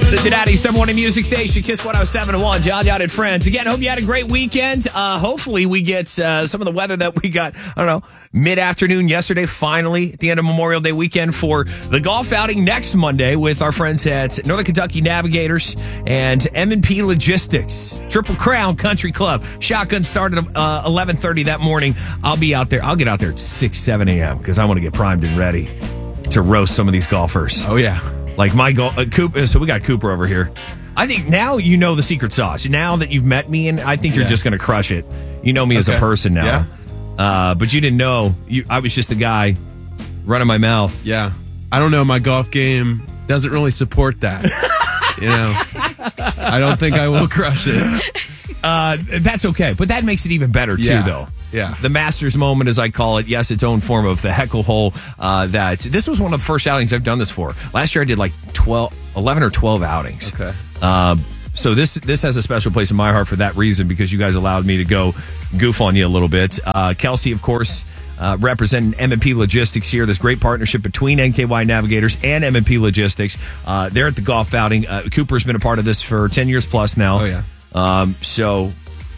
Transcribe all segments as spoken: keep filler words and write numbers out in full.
Cincinnati's number one in music station, Kiss one oh seven point one. John John and friends. Again, hope you had a great weekend. Uh, hopefully we get uh, some of the weather that we got, I don't know, mid-afternoon yesterday, finally, at the end of Memorial Day weekend for the golf outing next Monday with our friends at Northern Kentucky Navigators and M and P Logistics. Triple Crown Country Club. Shotgun started at uh, eleven thirty that morning. I'll be out there. I'll get out there at six, seven a.m. because I want to get primed and ready to roast some of these golfers. Oh, yeah. Like my goal, uh, Cooper. So we got Cooper over here. I think now you know the secret sauce. Now that you've met me, and I think you're yeah. just going to crush it. You know me okay. as a person now. Yeah. Uh, but you didn't know. You, I was just the guy running my mouth. Yeah. I don't know. My golf game doesn't really support that. You know, I don't think I will crush it. Uh, that's okay. But that makes it even better, too, yeah. though. Yeah. The Masters moment, as I call it, yes, its own form of the heckle hole. Uh, that this was one of the first outings I've done this for. Last year I did like twelve, eleven or twelve outings. Okay. Uh, so this this has a special place in my heart for that reason, because you guys allowed me to go goof on you a little bit. Uh, Kelsey, of course, uh, representing M and P Logistics here. This great partnership between N K Y Navigators and M and P Logistics. Uh, they're at the golf outing. Uh, Cooper's been a part of this for ten years plus now. Oh, yeah. Um, so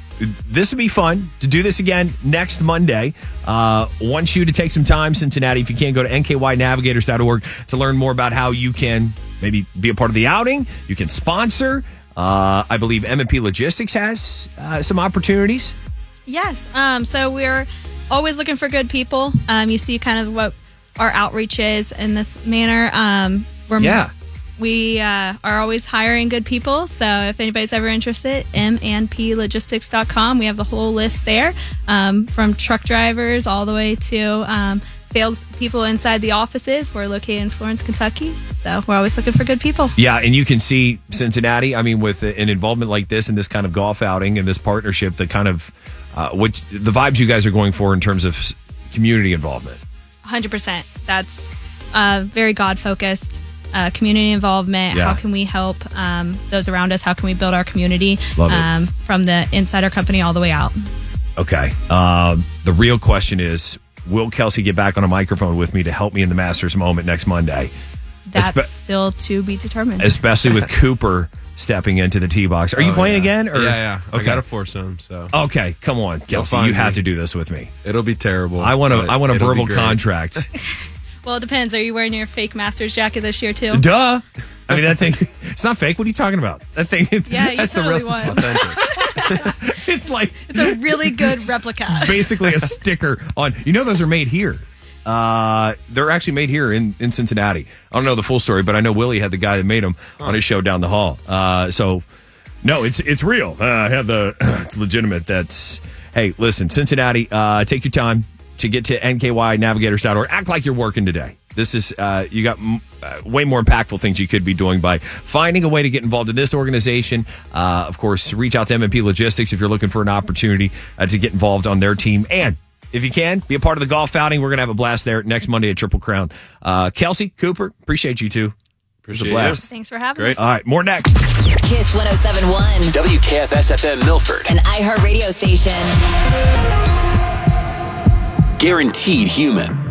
this would be fun to do this again next Monday. Uh, want you to take some time, Cincinnati. If you can, go to N K Y navigators dot org to learn more about how you can maybe be a part of the outing. You can sponsor. Uh, I believe M and P Logistics has uh, some opportunities. Yes. Um, so we're always looking for good people. Um, you see kind of what our outreach is in this manner. Um, we're yeah. We uh, are always hiring good people, so if anybody's ever interested, m and p logistics dot com. We have the whole list there, um, from truck drivers all the way to um, sales people inside the offices. We're located in Florence, Kentucky, so we're always looking for good people. Yeah, and you can see Cincinnati, I mean, with an involvement like this and this kind of golf outing and this partnership, the kind of, uh, what the vibes you guys are going for in terms of community involvement. one hundred percent. That's uh, very God-focused. Uh, community involvement. Yeah. How can we help um, those around us? How can we build our community Love it. Um, from the inside our company all the way out? Okay. Um, the real question is, will Kelsey get back on a microphone with me to help me in the Masters moment next Monday? That's Espe- still to be determined. Especially with Cooper stepping into the tee box. Are you Oh, playing yeah. again? Or? Yeah, yeah. I Okay. got a foursome, so. Okay, come on, Kelsey. find You have me. to do this with me. It'll be terrible. I want a, but I want a it'll be verbal great. contract. Well, it depends. Are you wearing your fake Masters jacket this year too? Duh. I mean, that thing, it's not fake. What are you talking about? That thing, Yeah, you that's totally the real, won. Authentic. it's like, It's a really good replica. basically a sticker on, you know, those are made here. Uh, they're actually made here in, in Cincinnati. I don't know the full story, but I know Willie had the guy that made them on his show down the hall. Uh, so no, it's, it's real. Uh, I have the, it's legitimate. That's, hey, listen, Cincinnati, uh, take your time to get to N K Y navigators dot org. Act like you're working today. This is, uh, you got m- uh, way more impactful things you could be doing by finding a way to get involved in this organization. Uh, of course, reach out to M and P Logistics if you're looking for an opportunity uh, to get involved on their team. And if you can, be a part of the golf outing. We're going to have a blast there next Monday at Triple Crown. Uh, Kelsey, Cooper, appreciate you two. Appreciate it was a blast. Thanks for having Great. us. All right, more next. Kiss one oh seven point one, W K F S F M Milford. an iHeart radio station. Guaranteed human.